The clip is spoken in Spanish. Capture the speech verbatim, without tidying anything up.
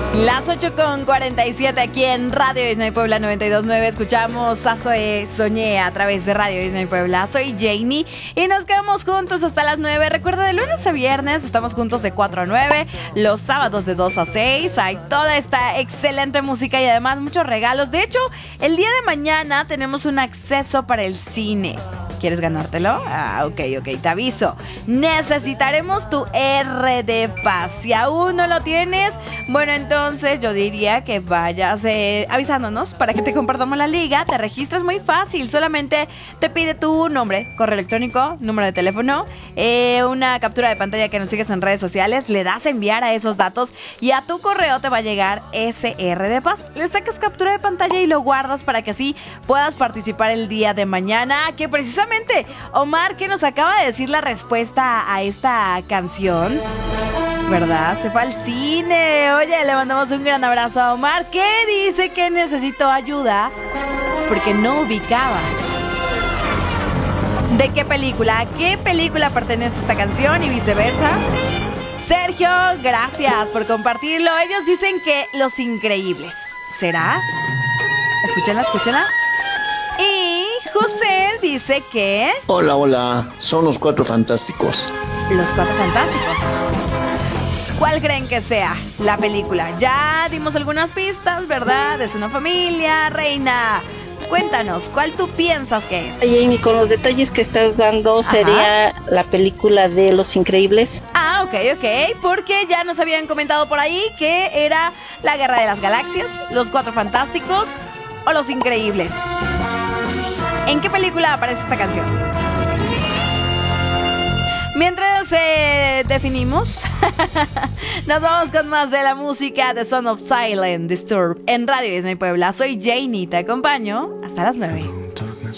Las ocho con cuarenta y siete aquí en Radio Disney Puebla noventa y dos punto nueve. Escuchamos a Zoe Soñé a través de Radio Disney Puebla. Soy Janie y nos quedamos juntos hasta las nueve. Recuerda, de lunes a viernes estamos juntos de cuatro a nueve. Los sábados de dos a seis. Hay toda esta excelente música y además muchos regalos. De hecho, el día de mañana tenemos un acceso para el cine. ¿Quieres ganártelo? Ah, ok, ok, te aviso. Necesitaremos tu R de Paz. Si aún no lo tienes, bueno, entonces yo diría que vayas eh, avisándonos para que te compartamos la liga. Te registras muy fácil. Solamente te pide tu nombre, correo electrónico, número de teléfono, eh, una captura de pantalla que nos sigues en redes sociales. Le das a enviar a esos datos y a tu correo te va a llegar ese R de Paz. Le sacas captura de pantalla y lo guardas para que así puedas participar el día de mañana. Que precisamente Omar, que nos acaba de decir la respuesta a esta canción, ¿verdad? Se fue al cine. Oye, le mandamos un gran abrazo a Omar, que dice que necesitó ayuda porque no ubicaba de qué película, a qué película pertenece esta canción y viceversa. Sergio, gracias por compartirlo. Ellos dicen que Los Increíbles. ¿Será? Escúchenla, escúchenla. Y José dice que... Hola, hola, son Los Cuatro Fantásticos. Los Cuatro Fantásticos. ¿Cuál creen que sea la película? Ya dimos algunas pistas, ¿verdad? Es una familia, Reina. Cuéntanos, ¿cuál tú piensas que es? Oye, Amy, con los detalles que estás dando, ¿sería Ajá. la película de Los Increíbles? Ah, ok, ok, porque ya nos habían comentado por ahí que era La Guerra de las Galaxias, Los Cuatro Fantásticos o Los Increíbles. ¿En qué película aparece esta canción? Mientras eh, definimos, nos vamos con más de la música de Son of Silence, Disturb, en Radio Disney Puebla. Soy Janie, te acompaño hasta las nueve.